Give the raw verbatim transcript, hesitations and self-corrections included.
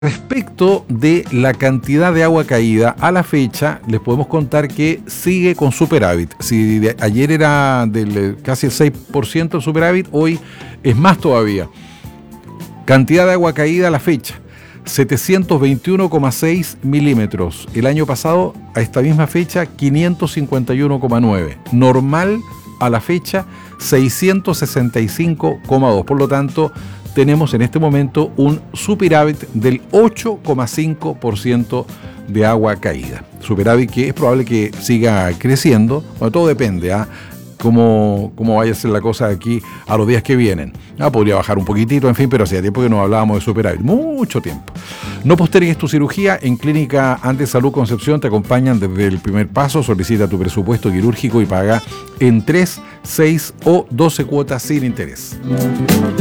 Respecto de la cantidad de agua caída, a la fecha les podemos contar que sigue con superávit. Si de ayer era del casi el seis por ciento el superávit, hoy es más todavía. Cantidad de agua caída a la fecha, setecientos veintiuno coma seis milímetros. El año pasado, a esta misma fecha, quinientos cincuenta y uno coma nueve. Normal a la fecha, seiscientos sesenta y cinco coma dos. Por lo tanto, tenemos en este momento un superávit del ocho coma cinco por ciento de agua caída. Superávit que es probable que siga creciendo. Bueno, todo depende, ¿ah? Cómo, cómo vaya a ser la cosa aquí a los días que vienen. Ah, podría bajar un poquitito, en fin, pero hacía tiempo que no hablábamos de superávit. Mucho tiempo. No postergues tu cirugía. En Clínica Andes Salud Concepción te acompañan desde el primer paso. Solicita tu presupuesto quirúrgico y paga en tres, seis o doce cuotas sin interés.